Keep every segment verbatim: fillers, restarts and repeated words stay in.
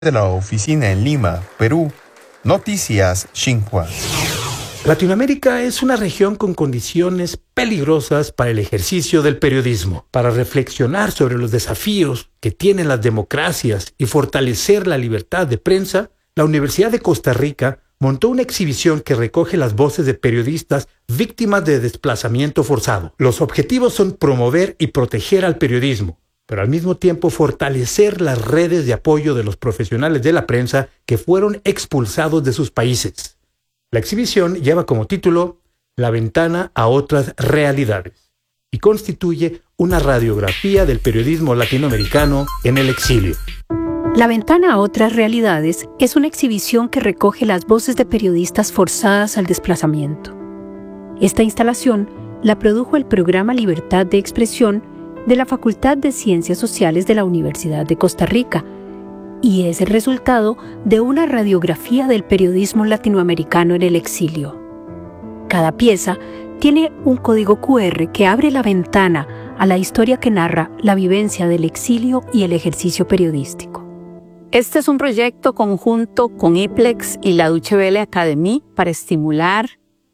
de la oficina en Lima, Perú, Noticias Xinhua. Latinoamérica es una región con condiciones peligrosas para el ejercicio del periodismo. Para reflexionar sobre los desafíos que tienen las democracias y fortalecer la libertad de prensa, la Universidad de Costa Rica montó una exhibición que recoge las voces de periodistas víctimas de desplazamiento forzado. Los objetivos son promover y proteger al periodismo, pero al mismo tiempo fortalecer las redes de apoyo de los profesionales de la prensa que fueron expulsados de sus países. La exhibición lleva como título La ventana a otras realidades y constituye una radiografía del periodismo latinoamericano en el exilio. La ventana a otras realidades es una exhibición que recoge las voces de periodistas forzadas al desplazamiento. Esta instalación la produjo el programa Libertad de Expresión de la Facultad de Ciencias Sociales de la Universidad de Costa Rica y es el resultado de una radiografía del periodismo latinoamericano en el exilio. Cada pieza tiene un código cu erre que abre la ventana a la historia que narra la vivencia del exilio y el ejercicio periodístico. Este es un proyecto conjunto con IPLEX y la Deutsche Welle Academy para estimular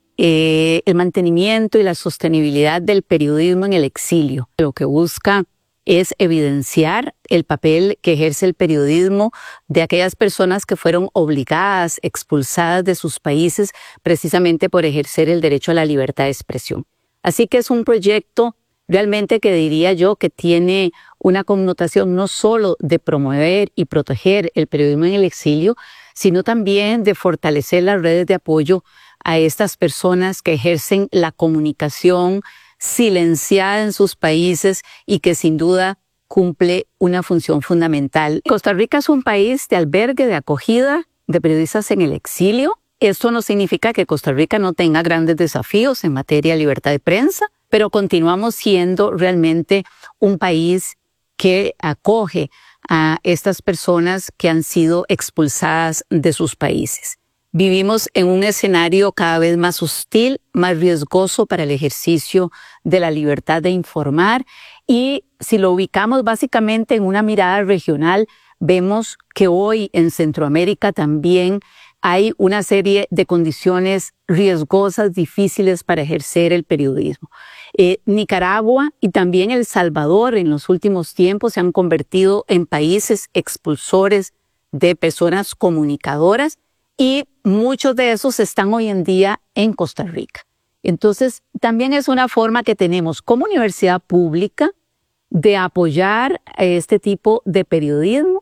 eh, el mantenimiento y la sostenibilidad del periodismo en el exilio. Lo que busca es evidenciar el papel que ejerce el periodismo de aquellas personas que fueron obligadas, expulsadas de sus países precisamente por ejercer el derecho a la libertad de expresión. Así que es un proyecto realmente que diría yo que tiene una connotación no solo de promover y proteger el periodismo en el exilio, sino también de fortalecer las redes de apoyo a estas personas que ejercen la comunicación silenciada en sus países y que sin duda cumple una función fundamental. Costa Rica es un país de albergue, de acogida de periodistas en el exilio. Esto no significa que Costa Rica no tenga grandes desafíos en materia de libertad de prensa, pero continuamos siendo realmente un país que acoge a estas personas que han sido expulsadas de sus países. Vivimos en un escenario cada vez más hostil, más riesgoso para el ejercicio de la libertad de informar y si lo ubicamos básicamente en una mirada regional, vemos que hoy en Centroamérica también hay una serie de condiciones riesgosas, difíciles para ejercer el periodismo. Eh, Nicaragua y también El Salvador en los últimos tiempos se han convertido en países expulsores de personas comunicadoras y muchos de esos están hoy en día en Costa Rica. Entonces, también es una forma que tenemos como universidad pública de apoyar a este tipo de periodismo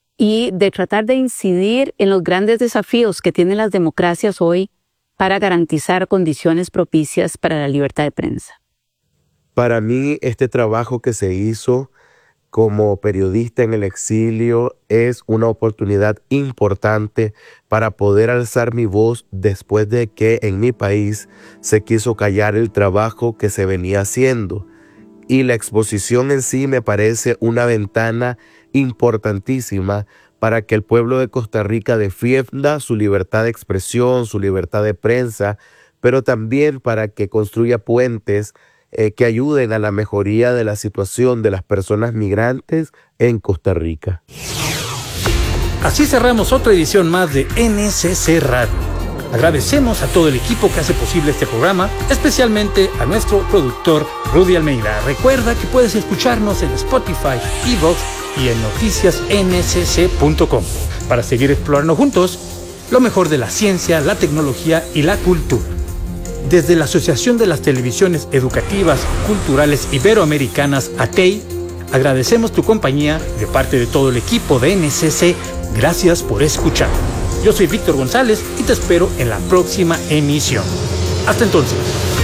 y de tratar de incidir en los grandes desafíos que tienen las democracias hoy para garantizar condiciones propicias para la libertad de prensa. Para mí, este trabajo que se hizo como periodista en el exilio es una oportunidad importante para poder alzar mi voz después de que en mi país se quiso callar el trabajo que se venía haciendo. Y la exposición en sí me parece una ventana importantísima para que el pueblo de Costa Rica defienda su libertad de expresión, su libertad de prensa, pero también para que construya puentes eh, que ayuden a la mejoría de la situación de las personas migrantes en Costa Rica. Así cerramos otra edición más de N C C Radio. Agradecemos a todo el equipo que hace posible este programa, especialmente a nuestro productor Rudy Almeida. Recuerda que puedes escucharnos en Spotify, iVoox y en noticias ene ce ce punto com para seguir explorando juntos lo mejor de la ciencia, la tecnología y la cultura. Desde la Asociación de las Televisiones Educativas Culturales Iberoamericanas, A T E I, agradecemos tu compañía de parte de todo el equipo de N C C. Gracias por escuchar. Yo soy Víctor González y te espero en la próxima emisión. Hasta entonces.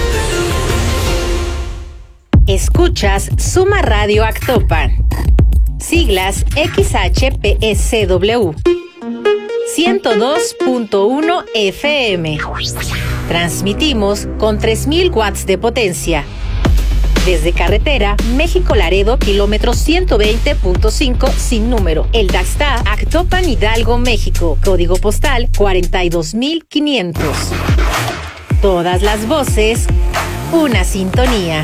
Escuchas Suma Radio Actopan. Siglas equis hache pe ese doble u. ciento dos punto uno efe eme. Transmitimos con tres mil watts de potencia. Desde carretera, México-Laredo, kilómetro ciento veinte punto cinco, sin número. El Daxta, Actopan, Hidalgo, México. Código postal cuarenta y dos mil quinientos. Todas las voces, una sintonía.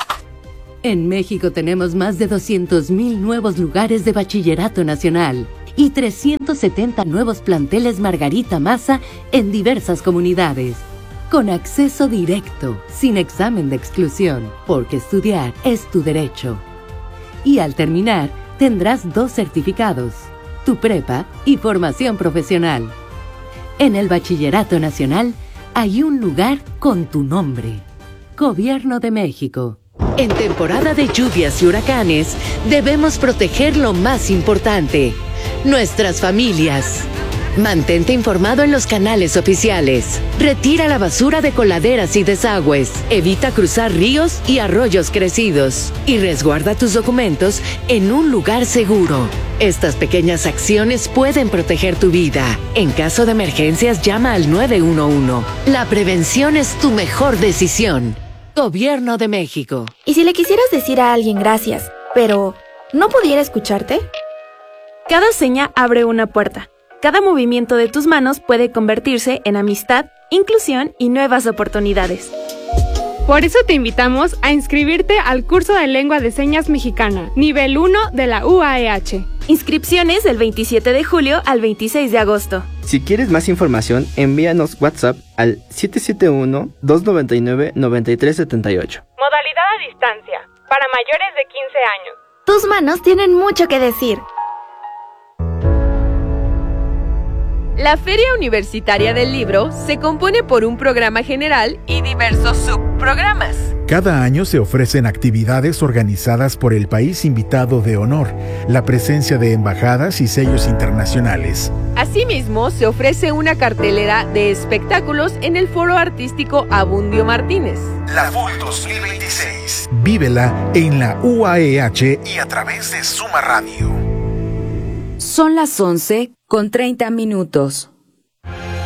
En México tenemos más de doscientos mil nuevos lugares de bachillerato nacional y trescientos setenta nuevos planteles Margarita Massa en diversas comunidades. Con acceso directo, sin examen de exclusión, porque estudiar es tu derecho. Y al terminar, tendrás dos certificados, tu prepa y formación profesional. En el Bachillerato Nacional hay un lugar con tu nombre. Gobierno de México. En temporada de lluvias y huracanes, debemos proteger lo más importante, nuestras familias. Mantente informado en los canales oficiales. Retira la basura de coladeras y desagües. Evita cruzar ríos y arroyos crecidos. Y resguarda tus documentos en un lugar seguro. Estas pequeñas acciones pueden proteger tu vida. En caso de emergencias, llama al nueve uno uno. La prevención es tu mejor decisión. Gobierno de México. ¿Y si le quisieras decir a alguien gracias, pero no pudiera escucharte? Cada seña abre una puerta. Cada movimiento de tus manos puede convertirse en amistad, inclusión y nuevas oportunidades. Por eso te invitamos a inscribirte al curso de Lengua de Señas Mexicana, nivel uno de la U A E H. Inscripciones del veintisiete de julio al veintiséis de agosto. Si quieres más información, envíanos WhatsApp al siete siete uno, dos nueve nueve, nueve tres siete ocho. Modalidad a distancia, para mayores de quince años. Tus manos tienen mucho que decir. La Feria Universitaria del Libro se compone por un programa general y diversos subprogramas. Cada año se ofrecen actividades organizadas por el país invitado de honor, la presencia de embajadas y sellos internacionales. Asimismo, se ofrece una cartelera de espectáculos en el Foro Artístico Abundio Martínez. La F U L dos mil veintiséis. Vívela en la U A E H y a través de Suma Radio. Son las once con treinta minutos.